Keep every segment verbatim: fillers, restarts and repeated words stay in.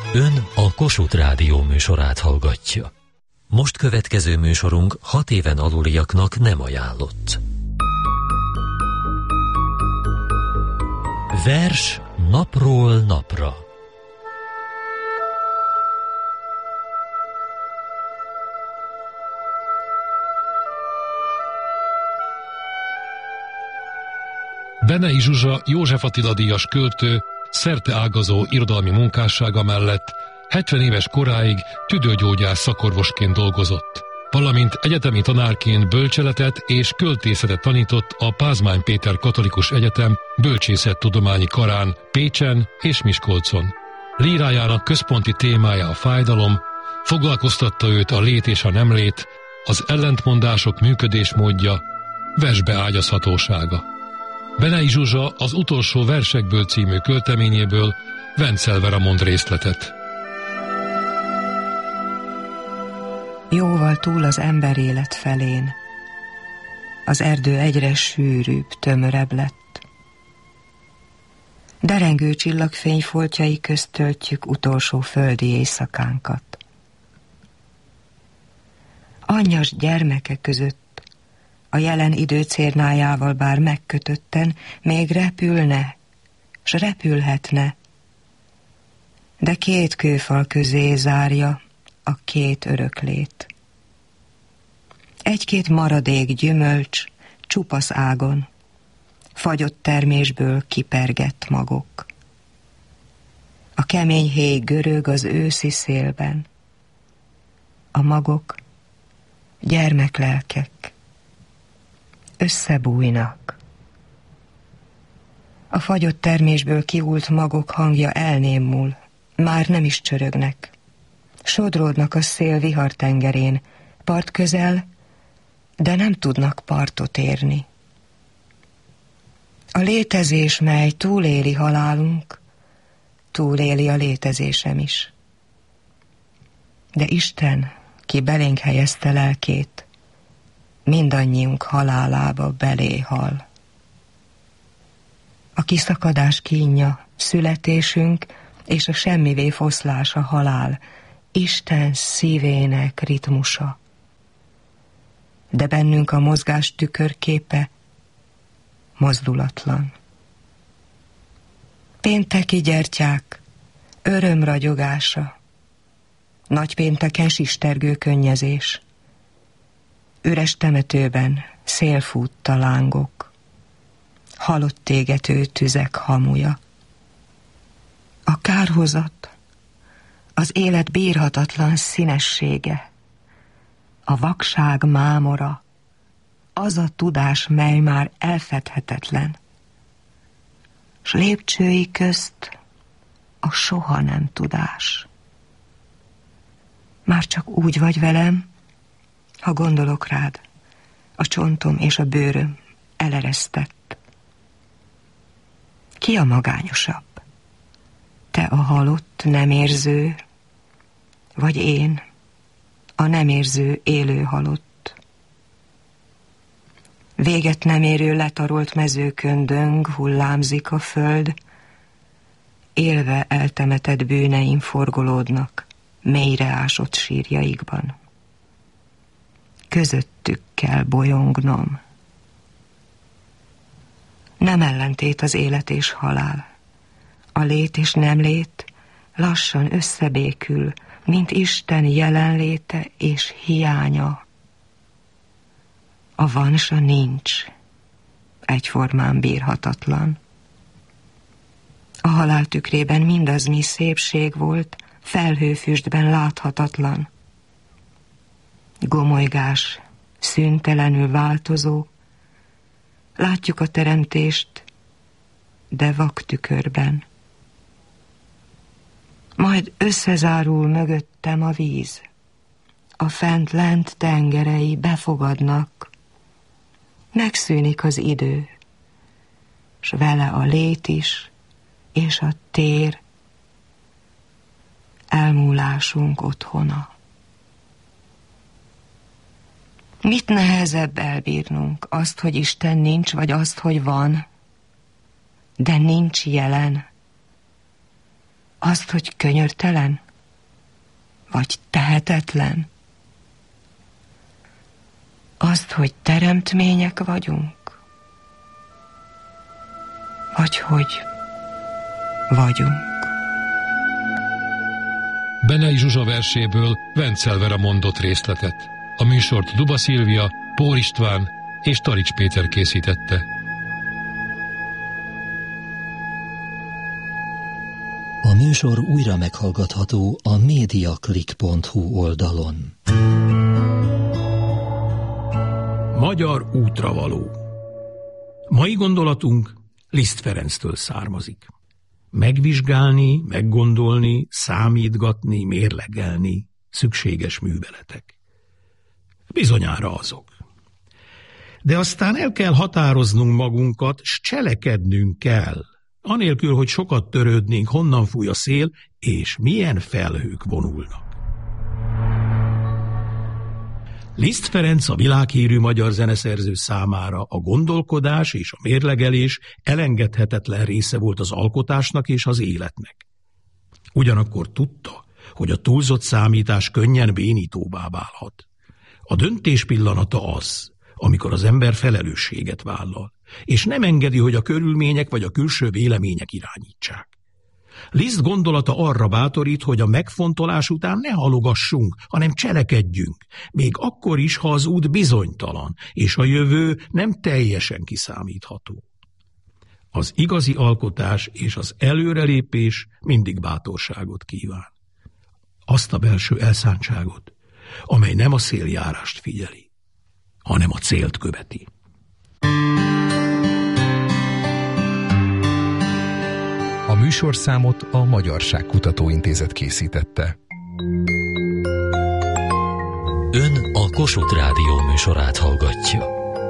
Ön a Kossuth Rádió műsorát hallgatja. Most következő műsorunk hat éven aluliaknak nem ajánlott. Vers napról napra. Benei Zsuzsa József Attila díjas költő szerteágazó irodalmi munkássága mellett hetven éves koráig tüdőgyógyász szakorvosként dolgozott, valamint egyetemi tanárként bölcseletet és költészetet tanított a Pázmány Péter Katolikus Egyetem Bölcsészettudományi Karán Pécsen és Miskolcon. Lírájának központi témája a fájdalom, foglalkoztatta őt a lét és a nem lét, az ellentmondások működésmódja, versbe ágyazhatósága. Benei Zsuzsa az Utolsó versekből című költeményéből Vencel Vera mond részletet. Jóval túl az emberélet felén. Az erdő egyre sűrűbb, tömörebb lett. Derengő csillagfény foltjai közt töltjük utolsó földi éjszakánkat. Annyas gyermeke között a jelen idő cérnájával bár megkötötten, még repülne, s repülhetne, de két kőfal közé zárja a két öröklét. Egy-két maradék gyümölcs csupasz ágon, fagyott termésből kipergett magok. A kemény héj görög az őszi szélben, a magok gyermeklelkek, összebújnak. A fagyott termésből kihult magok hangja elnémul, már nem is csörögnek. Sodródnak a szél vihartengerén, part közel, de nem tudnak partot érni. A létezés, mely túléli halálunk, túléli a létezésem is. De Isten, ki belénk helyezte lelkét, mindannyiunk halálába belé hal. A kiszakadás kínja, születésünk és a semmivé foszlás a halál, Isten szívének ritmusa. De bennünk a mozgás tükörképe mozdulatlan. Pénteki gyertyák, örömragyogása, nagypénteken sistergő könnyezés. Üres temetőben szélfútta lángok, halott égető tüzek hamuja. A kárhozat, az élet bírhatatlan színessége, a vakság mámora, az a tudás, mely már elfedhetetlen, s lépcsői közt a soha nem tudás. Már csak úgy vagy velem, ha gondolok rád, a csontom és a bőröm eleresztett. Ki a magányosabb? Te a halott, nem érző, vagy én, a nem érző, élő halott? Véget nem érő letarolt mezőkön döng, hullámzik a föld, élve eltemetett bűneim forgolódnak mélyre ásott sírjaikban. Közöttük kell bolyongnom. Nem ellentét az élet és halál. A lét és nem lét lassan összebékül, mint Isten jelenléte és hiánya. A van s a nincs, egyformán bírhatatlan. A halál tükrében mindaz, mi szépség volt, felhőfüstben láthatatlan. Gomolygás, szüntelenül változó, látjuk a teremtést, de vak tükörben. Majd összezárul mögöttem a víz, a fent-lent tengerei befogadnak, megszűnik az idő, s vele a lét is, és a tér, elmúlásunk otthona. Mit nehezebb elbírnunk, azt, hogy Isten nincs, vagy azt, hogy van, de nincs jelen? Azt, hogy könyörtelen? Vagy tehetetlen? Azt, hogy teremtmények vagyunk? Vagy hogy vagyunk? Benei Zsuzsa verséből Vencel Vera mondott részletet. A műsort Duba Szilvia, Pór István és Tarics Péter készítette. A műsor újra meghallgatható a mediaclick pont hu oldalon. Magyar útravaló. Mai gondolatunk Liszt Ferenctől származik. Megvizsgálni, meggondolni, számítgatni, mérlegelni szükséges műveletek. Bizonyára azok. De aztán el kell határoznunk magunkat, s cselekednünk kell, anélkül, hogy sokat törődnénk, honnan fúj a szél, és milyen felhők vonulnak. Liszt Ferenc a világhírű magyar zeneszerző számára a gondolkodás és a mérlegelés elengedhetetlen része volt az alkotásnak és az életnek. Ugyanakkor tudta, hogy a túlzott számítás könnyen bénítóbbá válhat. A döntés pillanata az, amikor az ember felelősséget vállal, és nem engedi, hogy a körülmények vagy a külső vélemények irányítsák. Liszt gondolata arra bátorít, hogy a megfontolás után ne halogassunk, hanem cselekedjünk, még akkor is, ha az út bizonytalan, és a jövő nem teljesen kiszámítható. Az igazi alkotás és az előrelépés mindig bátorságot kíván. Azt a belső elszántságot, amely nem a széljárást figyeli, hanem a célt követi. A műsorszámot a Magyarság Kutatóintézet készítette. Ön a Kossuth Rádió műsorát hallgatja.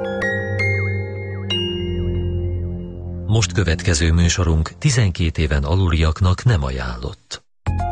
Most következő műsorunk tizenkét éven aluliaknak nem ajánlott.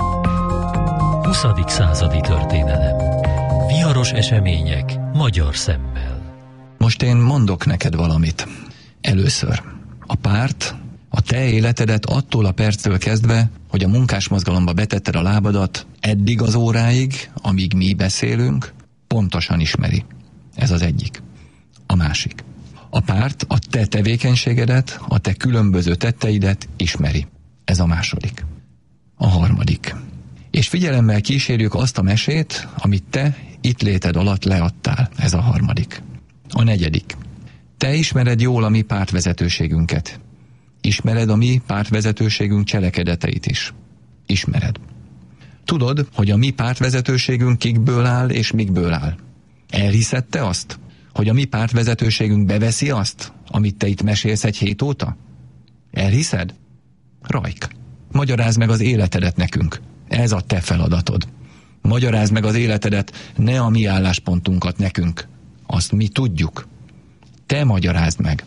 huszadik századi történelem. Viharos események magyar szemmel. Most én mondok neked valamit. Először. A párt a te életedet attól a perctől kezdve, hogy a munkásmozgalomba betetted a lábadat, eddig az óráig, amíg mi beszélünk, pontosan ismeri. Ez az egyik. A másik. A párt a te tevékenységedet, a te különböző tetteidet ismeri. Ez a második. A harmadik. És figyelemmel kísérjük azt a mesét, amit te itt léted alatt leadtál. Ez a harmadik. A negyedik. Te ismered jól a mi pártvezetőségünket. Ismered a mi pártvezetőségünk cselekedeteit is. Ismered. Tudod, hogy a mi pártvezetőségünk kikből áll és mikből áll. Elhiszed te azt, hogy a mi pártvezetőségünk beveszi azt, amit te itt mesélsz egy hét óta? Elhiszed? Rajk. Magyarázd meg az életedet nekünk. Ez a te feladatod. Magyarázd meg az életedet, ne a mi álláspontunkat nekünk. Azt mi tudjuk. Te magyarázd meg.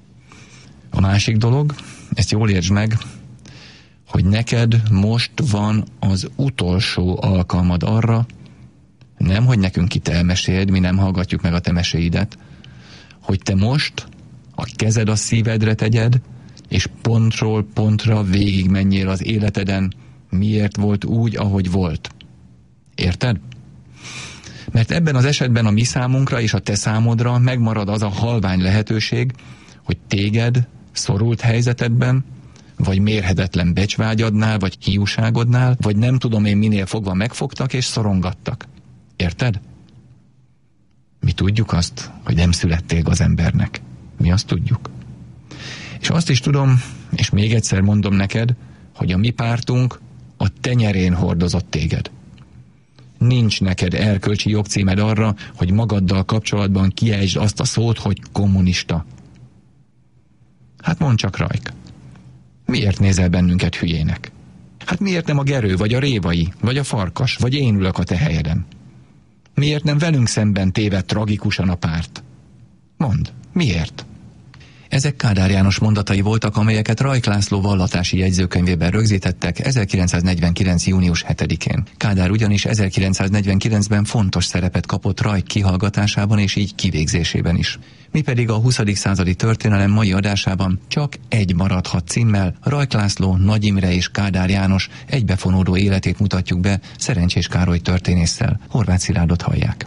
A másik dolog, ezt jól értsd meg, hogy neked most van az utolsó alkalmad arra, nem, hogy nekünk itt elmeséld, mi nem hallgatjuk meg a te meséidet, hogy te most a kezed a szívedre tegyed, és pontról pontra végigmenjél az életeden, miért volt úgy, ahogy volt. Érted? Mert ebben az esetben a mi számunkra és a te számodra megmarad az a halvány lehetőség, hogy téged szorult helyzetedben, vagy mérhetetlen becsvágyadnál, vagy hiúságodnál, vagy nem tudom én minél fogva megfogtak és szorongattak. Érted? Mi tudjuk azt, hogy nem születtél gazembernek. Mi azt tudjuk. És azt is tudom, és még egyszer mondom neked, hogy a mi pártunk a tenyerén hordozott téged. Nincs neked erkölcsi jogcímed arra, hogy magaddal kapcsolatban kiejtsd azt a szót, hogy kommunista. Hát mondd csak, Rajk. Miért nézel bennünket hülyének? Hát miért nem a Gerő, vagy a Révai, vagy a Farkas, vagy én ülök a te helyeden? Miért nem velünk szemben téved tragikusan a párt? Mondd, miért? Ezek Kádár János mondatai voltak, amelyeket Rajk László vallatási jegyzőkönyvében rögzítettek ezerkilencszáznegyvenkilenc. június hetedikén. Kádár ugyanis ezerkilencszáznegyvenkilencben fontos szerepet kapott Rajk kihallgatásában és így kivégzésében is. Mi pedig a huszadik századi történelem mai adásában csak egy maradhat címmel Rajk László, Nagy Imre és Kádár János egybefonódó életét mutatjuk be Szerencsés Károly történésszel. Horváth Szilárdot hallják.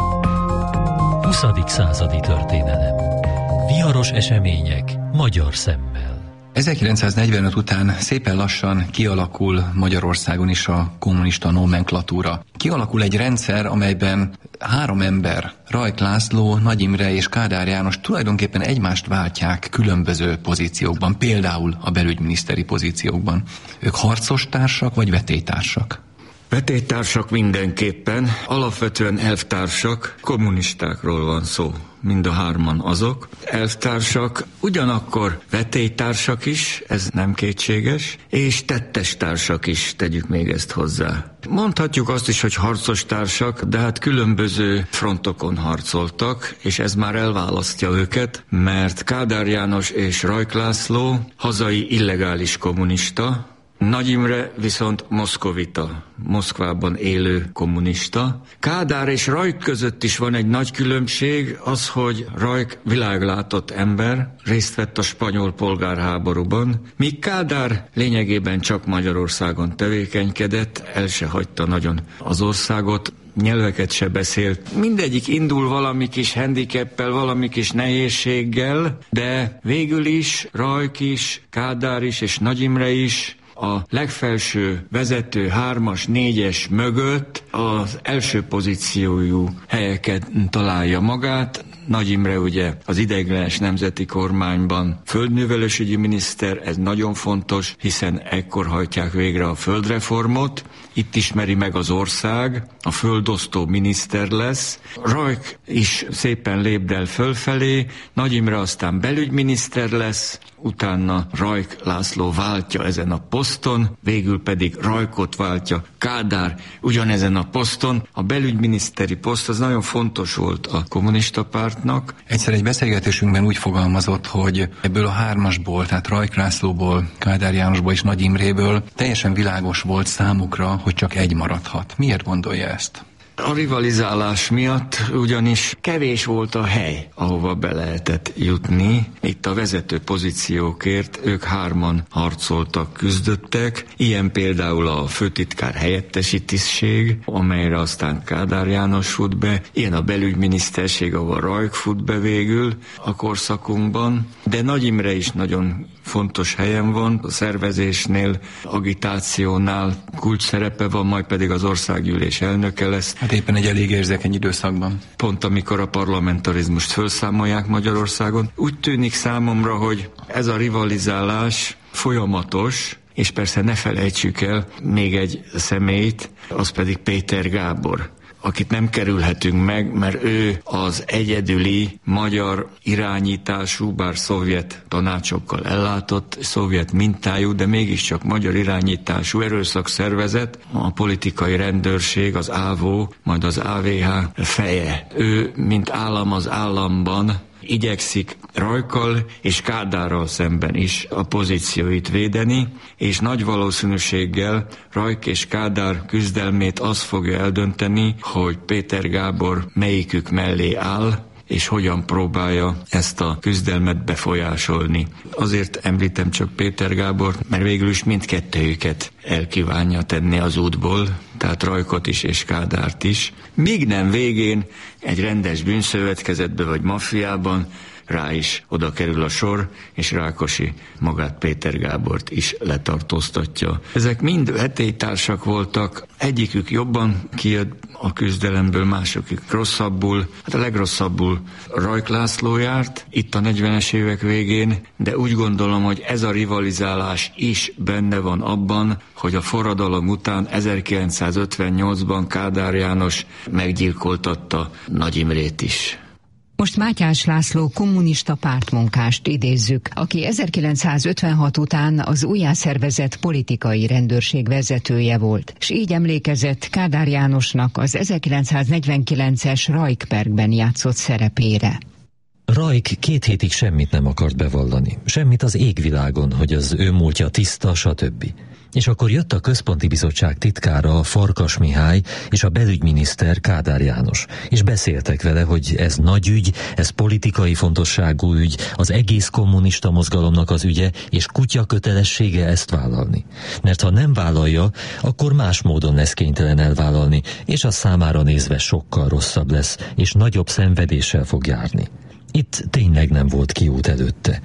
huszadik századi történelem. Viharos események magyar szemmel. ezerkilencszáznegyvenöt után szépen lassan kialakul Magyarországon is a kommunista nomenklatúra. Kialakul egy rendszer, amelyben három ember, Rajk László, Nagy Imre és Kádár János tulajdonképpen egymást váltják különböző pozíciókban, például a belügyminiszteri pozíciókban. Ők harcos társak vagy vetélytársak? Vetélytársak mindenképpen, alapvetően elvtársak, kommunistákról van szó, mind a hárman azok. Elvtársak, ugyanakkor vetélytársak is, ez nem kétséges, és tettes társak is, tegyük még ezt hozzá. Mondhatjuk azt is, hogy harcos társak, de hát különböző frontokon harcoltak, és ez már elválasztja őket, mert Kádár János és Rajk László hazai illegális kommunista, Nagy Imre viszont moszkovita, Moszkvában élő kommunista. Kádár és Rajk között is van egy nagy különbség, az, hogy Rajk világlátott ember, részt vett a spanyol polgárháborúban, míg Kádár lényegében csak Magyarországon tevékenykedett, el se hagyta nagyon az országot, nyelveket se beszélt. Mindegyik indul valami kis handicappel, valami kis nehézséggel, de végül is Rajk is, Kádár is és Nagy Imre is a legfelső vezető hármas, négyes mögött az első pozíciójú helyeket találja magát. Nagy Imre ugye az ideiglenes nemzeti kormányban földművelésügyi miniszter, ez nagyon fontos, hiszen ekkor hajtják végre a földreformot, itt ismeri meg az ország, a földosztó miniszter lesz. Rajk is szépen lépdel fölfelé, Nagy Imre aztán belügyminiszter lesz, utána Rajk László váltja ezen a poszton, végül pedig Rajkot váltja Kádár ugyanezen a poszton. A belügyminiszteri poszt az nagyon fontos volt a kommunista pártnak. Egyszer egy beszélgetésünkben úgy fogalmazott, hogy ebből a hármasból, tehát Rajk Lászlóból, Kádár Jánosból és Nagy Imréből teljesen világos volt számukra, hogy csak egy maradhat. Miért gondolja ezt? A rivalizálás miatt ugyanis kevés volt a hely, ahova be lehetett jutni. Itt a vezető pozíciókért ők hárman harcoltak, küzdöttek. Ilyen például a főtitkár helyettesi tisztség, amelyre aztán Kádár János fut be. Ilyen a belügyminiszterség, ahol Rajk fut be végül a korszakunkban. De Nagy Imre is nagyon fontos helyen van, a szervezésnél, agitációnál kulcs szerepe van, majd pedig az országgyűlés elnöke lesz. Hát éppen egy elég érzékeny időszakban. Pont amikor a parlamentarizmust felszámolják Magyarországon. Úgy tűnik számomra, hogy ez a rivalizálás folyamatos, és persze ne felejtsük el még egy személyt, az pedig Péter Gábor, akit nem kerülhetünk meg, mert ő az egyedüli magyar irányítású, bár szovjet tanácsokkal ellátott, szovjet mintájú, de mégiscsak magyar irányítású erőszakszervezet, a politikai rendőrség, az ÁVO, majd az á vé há feje. Ő, mint állam az államban, igyekszik Rajkkal és Kádárral szemben is a pozícióit védeni, és nagy valószínűséggel Rajk és Kádár küzdelmét az fogja eldönteni, hogy Péter Gábor melyikük mellé áll, és hogyan próbálja ezt a küzdelmet befolyásolni. Azért említem csak Péter Gábort, mert végül is mindkettőjüket elkívánja tenni az útból, tehát Rajkot is és Kádárt is. Míg nem végén egy rendes bűnszövetkezetbe vagy maffiában rá is oda kerül a sor, és Rákosi magát Péter Gábort is letartóztatja. Ezek mind vetélytársak voltak, egyikük jobban kijött a küzdelemből, másokük rosszabbul. Hát a legrosszabbul Rajk László járt itt a negyvenes évek végén, de úgy gondolom, hogy ez a rivalizálás is benne van abban, hogy a forradalom után ezerkilencszázötvennyolcban Kádár János meggyilkoltatta Nagy Imrét is. Most Mátyás László kommunista pártmunkást idézzük, aki ezerkilencszázötvenhat után az újjászervezett politikai rendőrség vezetője volt, és így emlékezett Kádár Jánosnak az ezerkilencszáznegyvenkilences Rajk-perben játszott szerepére. Rajk két hétig semmit nem akart bevallani, semmit az égvilágon, hogy az ő múltja tiszta, stb. És akkor jött a Központi Bizottság titkára, Farkas Mihály, és a belügyminiszter, Kádár János, és beszéltek vele, hogy ez nagy ügy, ez politikai fontosságú ügy, az egész kommunista mozgalomnak az ügye, és kutya kötelessége ezt vállalni. Mert ha nem vállalja, akkor más módon lesz kénytelen elvállalni, és az számára nézve sokkal rosszabb lesz, és nagyobb szenvedéssel fog járni. Itt tényleg nem volt kiút előtte.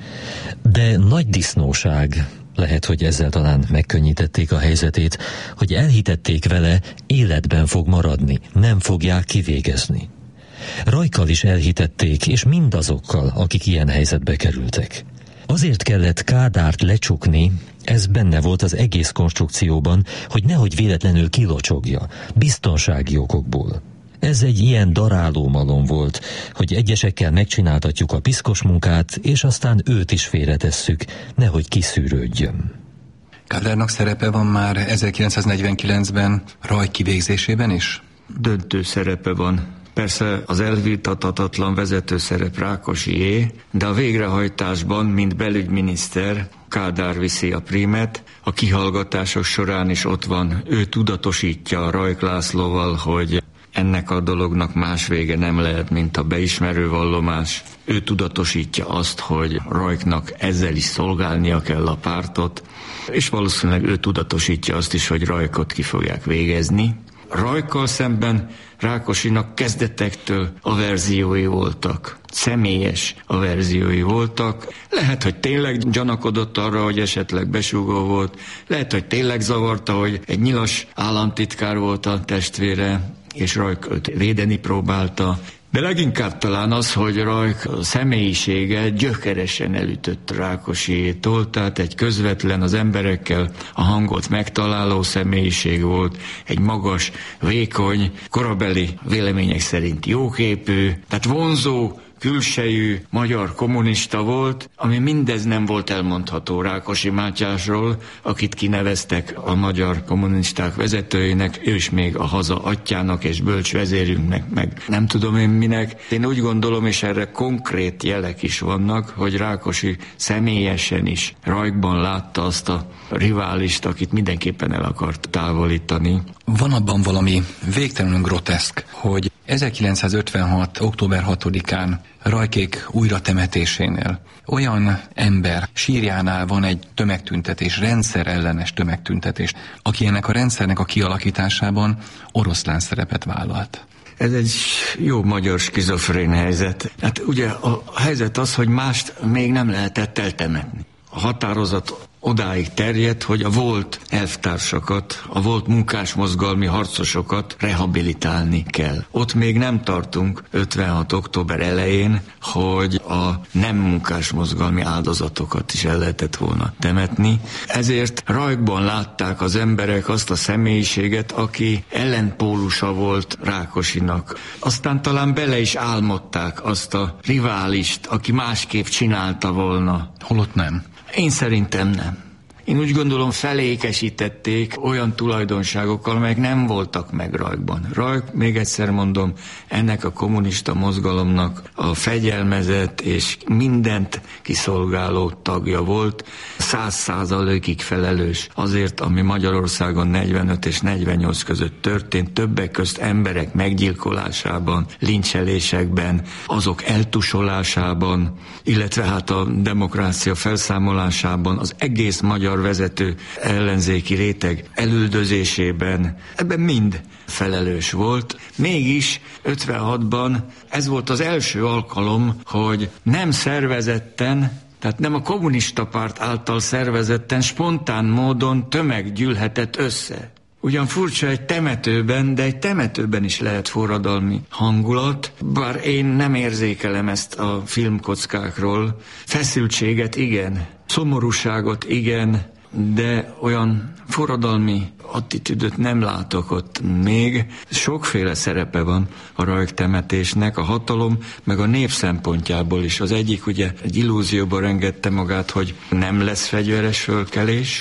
De nagy disznóság, lehet, hogy ezzel talán megkönnyítették a helyzetét, hogy elhitették vele, életben fog maradni, nem fogják kivégezni. Rajkkal is elhitették, és mindazokkal, akik ilyen helyzetbe kerültek. Azért kellett Kádárt lecsukni, ez benne volt az egész konstrukcióban, hogy nehogy véletlenül kilocsogja, biztonsági okokból. Ez egy ilyen daráló malom volt, hogy egyesekkel megcsináltatjuk a piszkos munkát, és aztán őt is félretesszük, nehogy kiszűrődjön. Kádárnak szerepe van már ezerkilencszáznegyvenkilencben Rajk kivégzésében is? Döntő szerepe van. Persze az elvitathatatlan vezető szerep Rákosié, de a végrehajtásban, mint belügyminiszter, Kádár viszi a prímet, a kihallgatások során is ott van, ő tudatosítja Rajk Lászlóval, hogy ennek a dolognak más vége nem lehet, mint a beismerő vallomás. Ő tudatosítja azt, hogy Rajknak ezzel is szolgálnia kell a pártot, és valószínűleg ő tudatosítja azt is, hogy Rajkot ki fogják végezni. Rajkkal szemben Rákosinak kezdetektől averziói voltak, személyes averziói voltak. Lehet, hogy tényleg gyanakodott arra, hogy esetleg besúgó volt, lehet, hogy tényleg zavarta, hogy egy nyilas államtitkár volt a testvére, és Rajk őt védeni próbálta. De leginkább talán az, hogy Rajk személyisége gyökeresen elütött Rákosiétól, tehát egy közvetlen, az emberekkel a hangot megtaláló személyiség volt, egy magas, vékony, korabeli vélemények szerint jóképű, tehát vonzó, külsejű magyar kommunista volt, ami mindez nem volt elmondható Rákosi Mátyásról, akit kineveztek a magyar kommunisták vezetőinek, ő is még a haza atyának és bölcs vezérünknek, meg nem tudom én minek. Én úgy gondolom, és erre konkrét jelek is vannak, hogy Rákosi személyesen is Rajkban látta azt a riválist, akit mindenképpen el akart távolítani. Van abban valami végtelenül groteszk, hogy ezerkilencszázötvenhat. október hatodikán Rajkék újratemetésénél olyan ember sírjánál van egy tömegtüntetés, rendszerellenes tömegtüntetés, aki ennek a rendszernek a kialakításában oroszlán szerepet vállalt. Ez egy jó magyar skizofrén helyzet. Hát ugye a helyzet az, hogy mást még nem lehetett eltemetni. A határozat odáig terjedt, hogy a volt elvtársakat, a volt munkásmozgalmi harcosokat rehabilitálni kell. Ott még nem tartunk ötvenhat. október elején, hogy a nem munkásmozgalmi áldozatokat is el lehetett volna temetni. Ezért Rajkban látták az emberek azt a személyiséget, aki ellenpólusa volt Rákosinak. Aztán talán bele is álmodták azt a riválist, aki másképp csinálta volna. Holott nem. Én szerintem nem. Én úgy gondolom, felékesítették olyan tulajdonságokkal, amelyek nem voltak meg Rajkban. Rajk, még egyszer mondom, ennek a kommunista mozgalomnak a fegyelmezett és mindent kiszolgáló tagja volt, száz százalékig felelős azért, ami Magyarországon negyvenöt és negyvennyolc között történt, többek közt emberek meggyilkolásában, lincselésekben, azok eltusolásában, illetve hát a demokrácia felszámolásában, az egész magyar vezető ellenzéki réteg elüldözésében, ebben mind felelős volt. Mégis ötvenhatban ez volt az első alkalom, hogy nem szervezetten, tehát nem a kommunista párt által szervezetten, spontán módon tömeg gyűlhetett össze. Ugyan furcsa egy temetőben, de egy temetőben is lehet forradalmi hangulat, bár én nem érzékelem ezt a filmkockákról. Feszültséget igen, szomorúságot igen, de olyan forradalmi attitűdöt nem látok ott még. Sokféle szerepe van a Rajk temetésnek, a hatalom, meg a nép szempontjából is. Az egyik ugye egy illúzióban engedte magát, hogy nem lesz fegyveres fölkelés.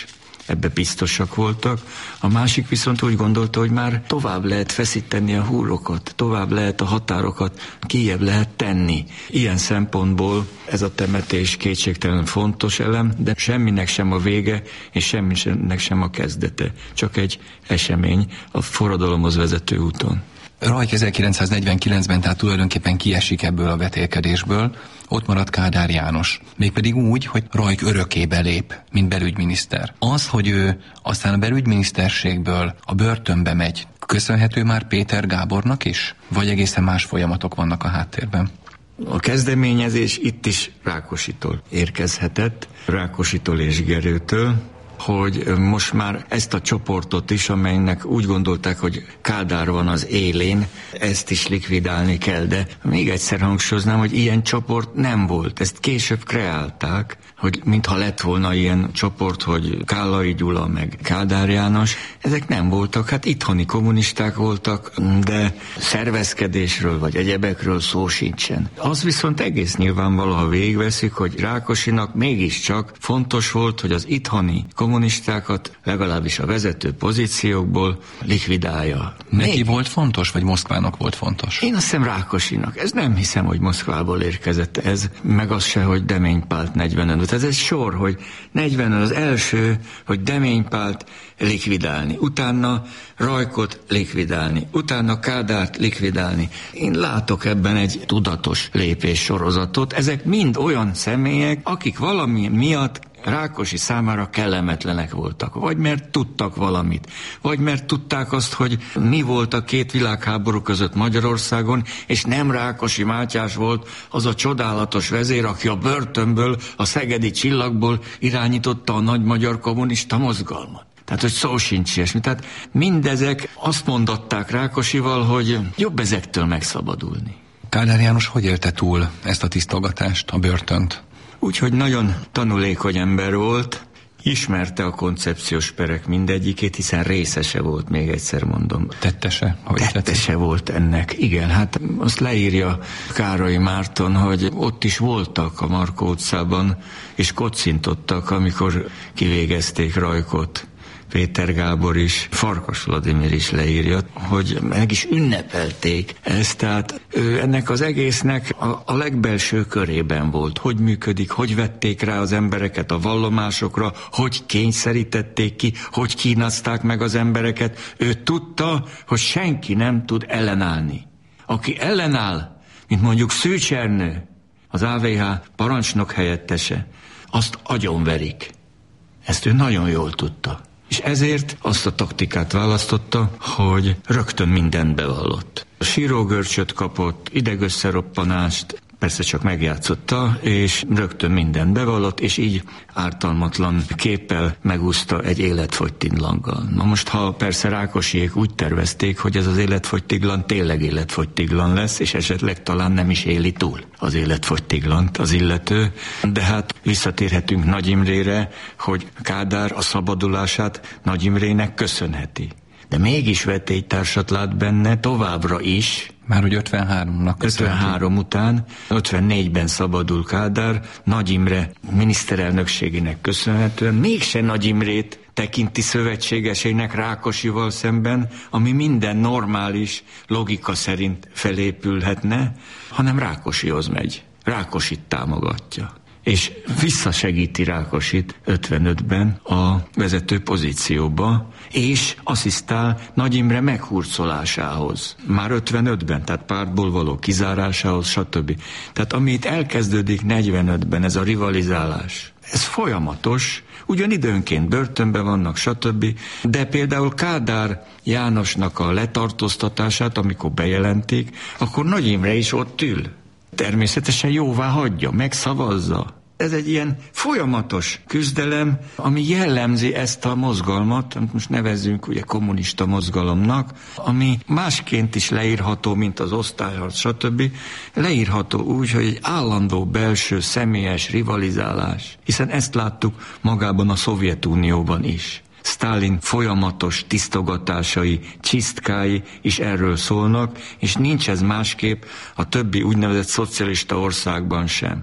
ebbe biztosak voltak. A másik viszont úgy gondolta, hogy már tovább lehet feszíteni a húrokat, tovább lehet a határokat, kijebb lehet tenni. Ilyen szempontból ez a temetés kétségtelen fontos elem, de semminek sem a vége, és semminek sem a kezdete. Csak egy esemény a forradalomhoz vezető úton. Rajk ezerkilencszáznegyvenkilencben tehát tulajdonképpen kiesik ebből a vetélkedésből, ott marad Kádár János. Mégpedig úgy, hogy Rajk örökkébe lép, mint belügyminiszter. Az, hogy ő aztán a belügyminiszterségből a börtönbe megy, köszönhető már Péter Gábornak is? Vagy egészen más folyamatok vannak a háttérben? A kezdeményezés itt is Rákositól érkezhetett, Rákositól és Gerőtől, hogy most már ezt a csoportot is, amelynek úgy gondolták, hogy Kádár van az élén, ezt is likvidálni kell, de még egyszer hangsúlyoznám, hogy ilyen csoport nem volt. Ezt később kreálták, hogy mintha lett volna ilyen csoport, hogy Kállai Gyula meg Kádár János. Ezek nem voltak, hát itthoni kommunisták voltak, de szervezkedésről vagy egyebekről szó sincsen. Az viszont egész nyilvánvaló, ha végigveszik, hogy Rákosinak mégiscsak fontos volt, hogy az itthoni kommunistákat legalábbis a vezető pozíciókból likvidálja. Neki Még... volt fontos, vagy Moszkvának volt fontos? Én azt hiszem Rákosinak. Ez nem hiszem, hogy Moszkvából érkezett ez, meg az se, hogy Demény Pált negyvenöt. Ez egy sor, hogy negyvenöt az első, hogy Demény Pált likvidálni, utána Rajkot likvidálni, utána Kádárt likvidálni. Én látok ebben egy tudatos lépés sorozatot. Ezek mind olyan személyek, akik valami miatt Rákosi számára kellemetlenek voltak, vagy mert tudtak valamit, vagy mert tudták azt, hogy mi volt a két világháború között Magyarországon, és nem Rákosi Mátyás volt az a csodálatos vezér, aki a börtönből, a szegedi csillagból irányította a nagy magyar kommunista mozgalmat. Tehát, hogy szó sincs ilyesmi. Tehát mindezek azt mondatták Rákosival, hogy jobb ezektől megszabadulni. Kádár János hogy élte túl ezt a tisztogatást, a börtönt? Úgyhogy nagyon tanulékony ember volt, ismerte a koncepciós perek mindegyikét, hiszen részese volt, még egyszer mondom. Tettese? Tettese volt ennek, igen. Hát azt leírja Károly Márton, hogy ott is voltak a Markó utcában, és kocintottak, amikor kivégezték Rajkot. Péter Gábor is, Farkas Vladimir is leírja, hogy meg is ünnepelték ezt, tehát ő ennek az egésznek a, a legbelső körében volt. Hogy működik, hogy vették rá az embereket a vallomásokra, hogy kényszerítették ki, hogy kínázták meg az embereket. Ő tudta, hogy senki nem tud ellenállni. Aki ellenáll, mint mondjuk Szűcs Ernő, az á vé há parancsnok helyettese, azt agyonverik. Ezt ő nagyon jól tudta. És ezért azt a taktikát választotta, hogy rögtön mindent bevallott. Sírógörcsöt kapott, idegösszeroppanást, persze csak megjátszotta, és rögtön mindent bevallott, és így ártalmatlan képpel megúszta egy életfogytiglannal. Na most, ha persze Rákosiék úgy tervezték, hogy ez az életfogytiglan tényleg életfogytiglan lesz, és esetleg talán nem is éli túl az életfogytiglant az illető, de hát visszatérhetünk Nagy Imrére, hogy Kádár a szabadulását Nagy Imrének köszönheti. De mégis vetélytársat lát benne továbbra is. Már hogy ötvenháromnak ötvenhárom után, ötvennégyben szabadul Kádár, Nagy Imre miniszterelnökségének köszönhetően, mégse Nagy Imrét tekinti szövetségesének Rákosival szemben, ami minden normális logika szerint felépülhetne, hanem Rákosihoz megy. Rákosit támogatja. És visszasegíti Rákosit ötvenötben a vezető pozícióba, és asszisztál Nagy Imre meghurcolásához. Már ötvenötben, tehát pártból való kizárásához, stb. Tehát ami itt elkezdődik negyvenötben, ez a rivalizálás, ez folyamatos, ugyan időnként börtönben vannak, stb. De például Kádár Jánosnak a letartóztatását, amikor bejelentik, akkor Nagy Imre is ott ül. Természetesen jóvá hagyja, megszavazza. Ez egy ilyen folyamatos küzdelem, ami jellemzi ezt a mozgalmat, amit most nevezzünk ugye kommunista mozgalomnak, ami másként is leírható, mint az osztályharc, stb. Leírható úgy, hogy egy állandó belső személyes rivalizálás, hiszen ezt láttuk magában a Szovjetunióban is. Sztálin folyamatos tisztogatásai, csisztkái is erről szólnak, és nincs ez másképp a többi úgynevezett szocialista országban sem.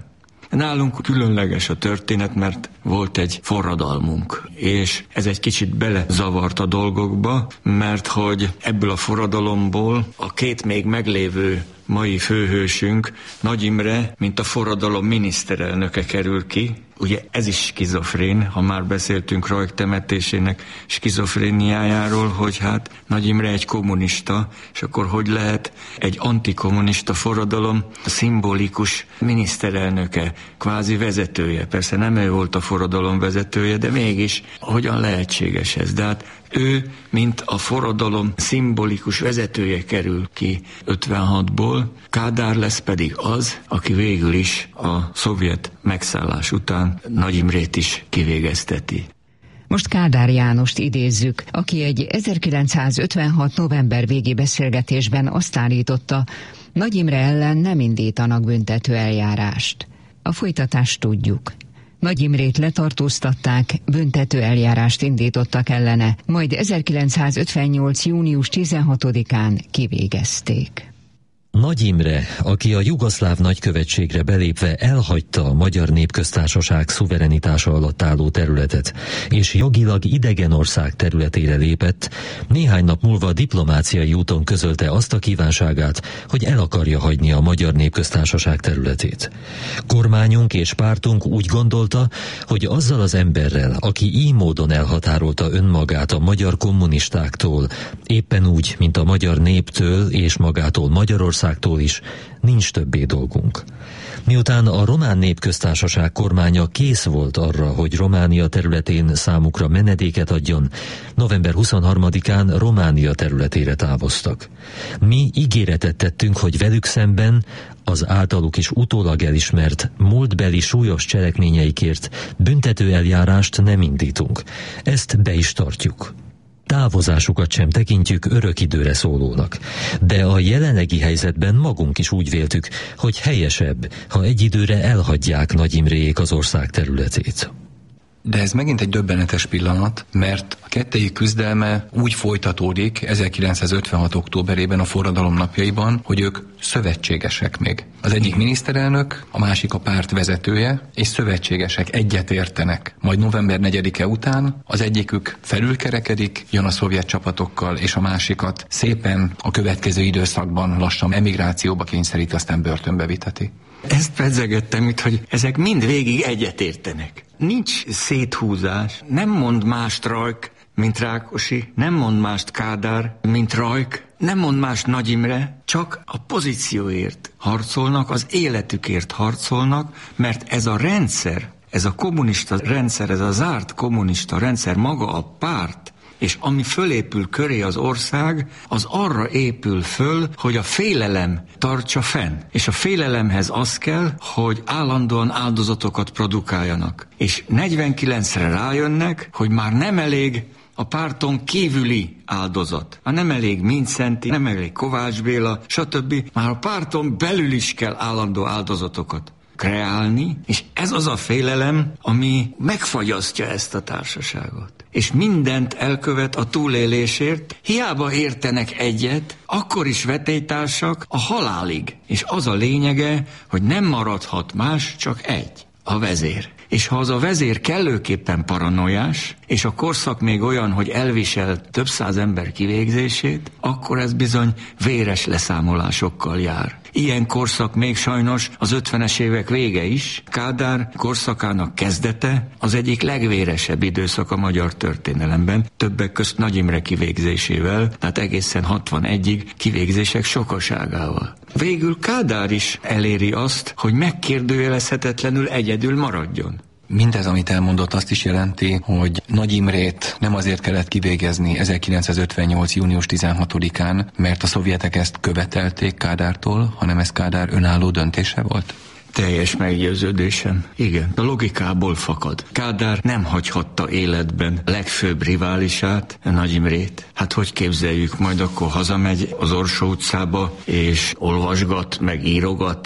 Nálunk különleges a történet, mert volt egy forradalmunk, és ez egy kicsit belezavart a dolgokba, mert hogy ebből a forradalomból a két még meglévő mai főhősünk, Nagy Imre, mint a forradalom miniszterelnöke kerül ki. Ugye ez is skizofrén, ha már beszéltünk Rajk temetésének skizofréniájáról, hogy hát Nagy Imre egy kommunista, és akkor hogy lehet egy antikommunista forradalom szimbolikus miniszterelnöke, kvázi vezetője. Persze nem ő volt a forradalom vezetője, de mégis hogyan lehetséges ez? De hát ő, mint a forradalom szimbolikus vezetője kerül ki ötvenhatból, Kádár lesz pedig az, aki végül is a szovjet megszállás után Nagy Imrét is kivégezteti. Most Kádár Jánost idézzük, aki egy ezerkilencszázötvenhat november végi beszélgetésben azt állította, Nagy Imre ellen nem indítanak büntető eljárást. A folytatást tudjuk. Nagy Imrét letartóztatták, büntető eljárást indítottak ellene, majd ezerkilencszázötvennyolc június tizenhatodikán kivégezték. Nagy Imre, aki a jugoszláv nagykövetségre belépve elhagyta a Magyar Népköztársaság szuverenitása alatt álló területet, és jogilag idegen ország területére lépett, néhány nap múlva diplomáciai úton közölte azt a kívánságát, hogy el akarja hagyni a Magyar Népköztársaság területét. Kormányunk és pártunk úgy gondolta, hogy azzal az emberrel, aki így módon elhatárolta önmagát a magyar kommunistáktól, éppen úgy, mint a magyar néptől és magától Magyarország is, nincs többé dolgunk. Miután a Román Népköztársaság kormánya kész volt arra, hogy Románia területén számukra menedéket adjon, november huszonharmadikán Románia területére távoztak. Mi ígéretet tettünk, hogy velük szemben az általuk is utólag elismert múltbeli súlyos cselekményeikért büntető eljárást nem indítunk. Ezt be is tartjuk. Távozásukat sem tekintjük örök időre szólónak, de a jelenlegi helyzetben magunk is úgy véltük, hogy helyesebb, ha egy időre elhagyják Nagy Imréjék az ország területét. De ez megint egy döbbenetes pillanat, mert a kettejük küzdelme úgy folytatódik ezerkilencszázötvenhat októberében a forradalom napjaiban, hogy ők szövetségesek még. Az egyik miniszterelnök, a másik a párt vezetője, és szövetségesek, egyetértenek. Majd november negyedike után az egyikük felülkerekedik, jön a szovjet csapatokkal, és a másikat szépen a következő időszakban lassan emigrációba kényszerít, aztán börtönbe viteti. Ezt pedzegettem itt, hogy ezek mind végig egyetértenek. Nincs széthúzás, nem mond mást Rajk, mint Rákosi, nem mond mást Kádár, mint Rajk, nem mond más Nagy Imre, csak a pozícióért harcolnak, az életükért harcolnak, mert ez a rendszer, ez a kommunista rendszer, ez a zárt kommunista rendszer, maga a párt, és ami fölépül köré az ország, az arra épül föl, hogy a félelem tartsa fenn. És a félelemhez az kell, hogy állandóan áldozatokat produkáljanak. És negyvenkilencre rájönnek, hogy már nem elég a párton kívüli áldozat. Már nem elég Mindszenty, nem elég Kovács Béla, stb. Már a párton belül is kell állandó áldozatokat kreálni, és ez az a félelem, ami megfagyasztja ezt a társaságot. És mindent elkövet a túlélésért, hiába értenek egyet, akkor is vetélytársak a halálig. És az a lényege, hogy nem maradhat más, csak egy, a vezér. És ha az a vezér kellőképpen paranoiás, és a korszak még olyan, hogy elvisel több száz ember kivégzését, akkor ez bizony véres leszámolásokkal jár. Ilyen korszak még sajnos az ötvenes évek vége is. Kádár korszakának kezdete az egyik legvéresebb időszak a magyar történelemben, többek közt Nagy Imre kivégzésével, tehát egészen hatvanegyig kivégzések sokaságával. Végül Kádár is eléri azt, hogy megkérdőjelezhetetlenül egyedül maradjon. Mindez, amit elmondott, azt is jelenti, hogy Nagy Imrét nem azért kellett kivégezni ezerkilencszázötvennyolc június tizenhatodikán, mert a szovjetek ezt követelték Kádártól, hanem ez Kádár önálló döntése volt? Teljes meggyőződésem. Igen, a logikából fakad. Kádár nem hagyhatta életben legfőbb riválisát, Nagy Imrét. Hát hogy képzeljük, majd akkor hazamegy az Orsó utcába, és olvasgat, meg írogat.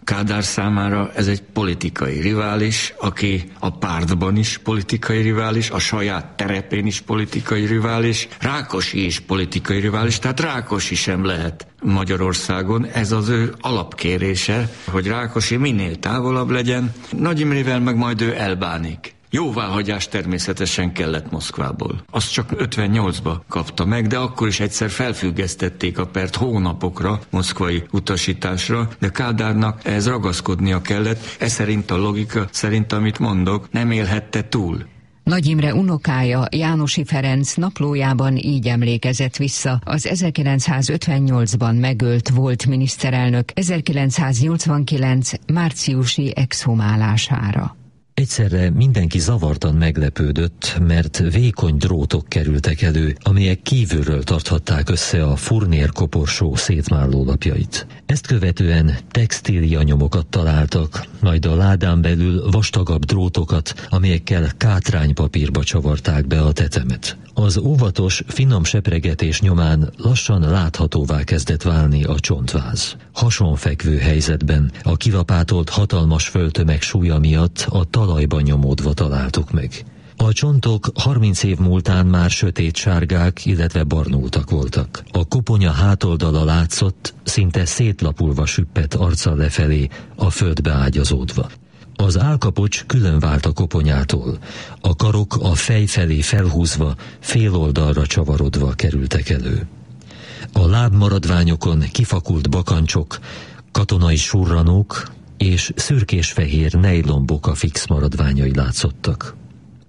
Kádár számára ez egy politikai rivális, aki a pártban is politikai rivális, a saját terepén is politikai rivális, Rákosi is politikai rivális, tehát Rákosi sem lehet Magyarországon. Ez az ő alapkérése, hogy Rákosi minél távolabb legyen, Nagy Imrével meg majd ő elbánik. Jóváhagyás természetesen kellett Moszkvából. Azt csak ötvennyolcba kapta meg, de akkor is egyszer felfüggesztették a pert hónapokra moszkvai utasításra, de Kádárnak ehhez ragaszkodnia kellett, ez szerint a logika szerint, amit mondok, nem élhette túl. Nagy Imre unokája, Jánosi Ferenc naplójában így emlékezett vissza az ezerkilencszázötvennyolcban megölt volt miniszterelnök ezerkilencszáznyolcvankilenc márciusi exhumálására. Egyszerre mindenki zavartan meglepődött, mert vékony drótok kerültek elő, amelyek kívülről tarthatták össze a furnér koporsó szétmálló lapjait. Ezt követően textília nyomokat találtak, majd a ládán belül vastagabb drótokat, amelyekkel kátránypapírba csavarták be a tetemet. Az óvatos, finom sepregetés nyomán lassan láthatóvá kezdett válni a csontváz. Hasonfekvő helyzetben, a kilapátolt hatalmas földtömeg súlya miatt a talajban nyomódva találtuk meg. A csontok harminc év múltán már sötét sárgák, illetve barnultak voltak. A koponya hátoldala látszott, szinte szétlapulva süppett arccal lefelé, a földbe ágyazódva. Az állkapocs külön vált a koponyától, a karok a fej felé felhúzva, fél oldalra csavarodva kerültek elő. A lábmaradványokon kifakult bakancsok, katonai surranók és szürkés-fehér nejlomboka fix maradványai látszottak.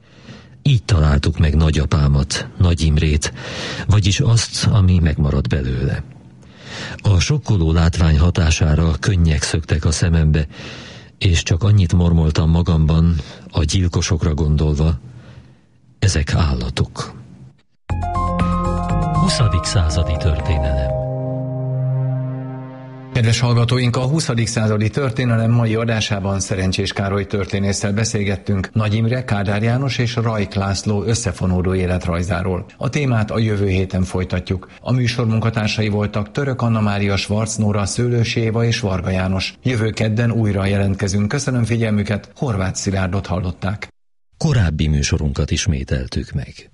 Így találtuk meg nagyapámat, Nagy Imrét, vagyis azt, ami megmaradt belőle. A sokkoló látvány hatására könnyek szöktek a szemembe, és csak annyit mormoltam magamban, a gyilkosokra gondolva, ezek állatok. huszadik századi történelem. Kedves hallgatóink, a huszadik századi történelem mai adásában Szerencsés Károly történésszel beszélgettünk Nagy Imre, Kádár János és Rajk László összefonódó életrajzáról. A témát a jövő héten folytatjuk. A műsor munkatársai voltak Török Anna Mária, Schwarz Nóra, Szőlősi Éva és Varga János. Jövő kedden újra jelentkezünk. Köszönöm figyelmüket, Horváth Szilárdot hallották. Korábbi műsorunkat ismételtük meg.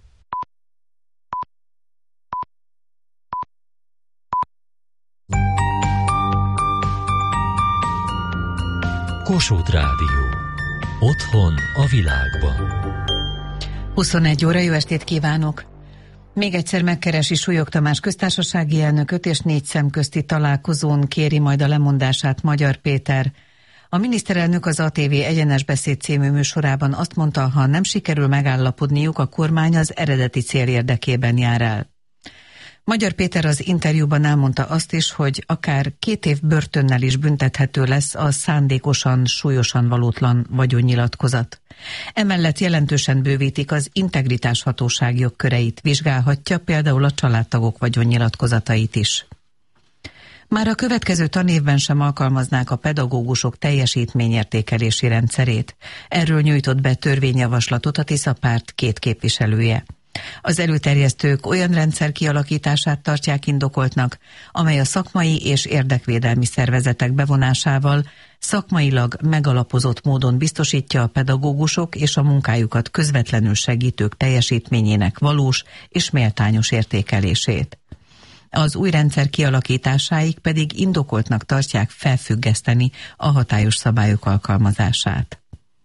Kossuth Rádió. Otthon a világban. huszonegy óra, jó estét kívánok! Még egyszer megkeresi Súlyog Tamás köztársasági elnököt, és négy szemközti találkozón kéri majd a lemondását Magyar Péter. A miniszterelnök az á té vé Egyenes Beszéd című műsorában azt mondta, ha nem sikerül megállapodniuk, a kormány az eredeti cél érdekében jár el. Magyar Péter az interjúban elmondta azt is, hogy akár két év börtönnel is büntethető lesz a szándékosan, súlyosan valótlan vagyonnyilatkozat. Emellett jelentősen bővítik az integritáshatóság jogköreit, vizsgálhatja például a családtagok vagyonnyilatkozatait is. Már a következő tanévben sem alkalmaznák a pedagógusok teljesítményértékelési rendszerét. Erről nyújtott be törvényjavaslatot a Tisza párt két képviselője. Az előterjesztők olyan rendszer kialakítását tartják indokoltnak, amely a szakmai és érdekvédelmi szervezetek bevonásával szakmailag megalapozott módon biztosítja a pedagógusok és a munkájukat közvetlenül segítők teljesítményének valós és méltányos értékelését. Az új rendszer kialakításáig pedig indokoltnak tartják felfüggeszteni a hatályos szabályok alkalmazását.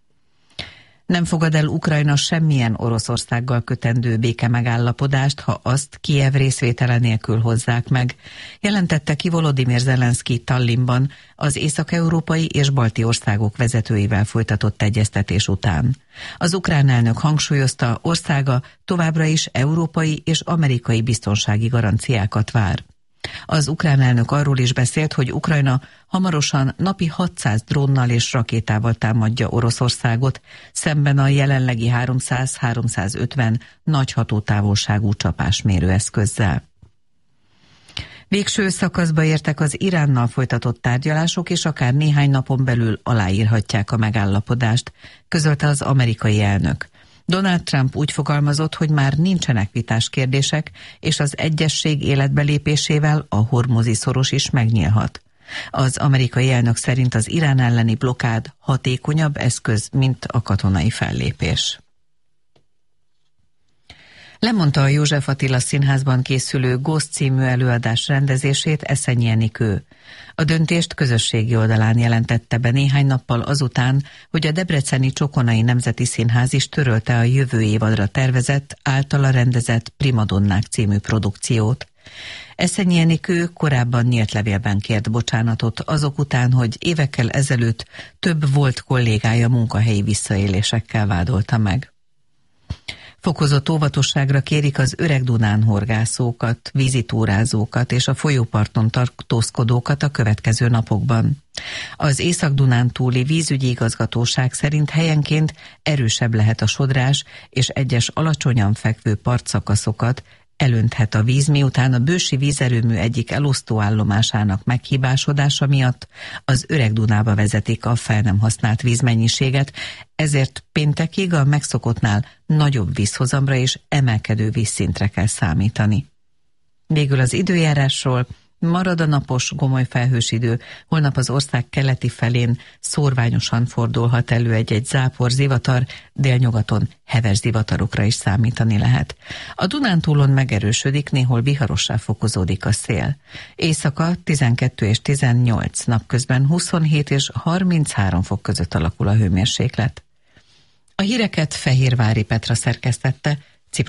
Nem fogad el Ukrajna semmilyen Oroszországgal kötendő békemegállapodást, ha azt Kijev részvétele nélkül hozzák meg, jelentette ki Volodymyr Zelenszky Tallinnban az észak-európai és balti országok vezetőivel folytatott egyeztetés után. Az ukrán elnök hangsúlyozta, országa továbbra is európai és amerikai biztonsági garanciákat vár. Az ukrán elnök arról is beszélt, hogy Ukrajna hamarosan napi hatszáz drónnal és rakétával támadja Oroszországot, szemben a jelenlegi háromszáz-háromszázötven nagy hatótávolságú csapásmérő eszközzel. Végső szakaszba értek az Iránnal folytatott tárgyalások, és akár néhány napon belül aláírhatják a megállapodást, közölte az amerikai elnök. Donald Trump úgy fogalmazott, hogy már nincsenek vitás kérdések, és az egyezség életbelépésével a hormuzi szoros is megnyílhat. Az amerikai elnök szerint az Irán elleni blokkád hatékonyabb eszköz, mint a katonai fellépés. Lemondta a József Attila Színházban készülő Ghost című előadás rendezését Eszenyi Enikő. A döntést közösségi oldalán jelentette be néhány nappal azután, hogy a debreceni Csokonai Nemzeti Színház is törölte a jövő évadra tervezett, általa rendezett Primadonnák című produkciót. Eszenyi Enikő korábban nyílt levélben kért bocsánatot azok után, hogy évekkel ezelőtt több volt kollégája munkahelyi visszaélésekkel vádolta meg. Fokozott óvatosságra kérik az Öreg Dunán horgászókat, vízitúrázókat és a folyóparton tartózkodókat a következő napokban. Az Észak-Dunán túli vízügyi igazgatóság szerint helyenként erősebb lehet a sodrás, és egyes alacsonyan fekvő partszakaszokat elönthet a víz, miután a bősi vízerőmű egyik elosztóállomásának meghibásodása miatt az Öreg Dunába vezetik a fel nem használt vízmennyiséget, ezért péntekig a megszokottnál nagyobb vízhozamra és emelkedő vízszintre kell számítani. Végül az időjárásról: marad a napos, gomoly felhős idő, holnap az ország keleti felén szórványosan fordulhat elő egy-egy zápor, zivatar, délnyugaton heves zivatarokra is számítani lehet. A Dunántúlon megerősödik, néhol viharossá fokozódik a szél. Éjszaka tizenkettő és tizennyolc, napközben huszonhét és harminchárom fok között alakul a hőmérséklet. A híreket Fehérvári Petra szerkesztette,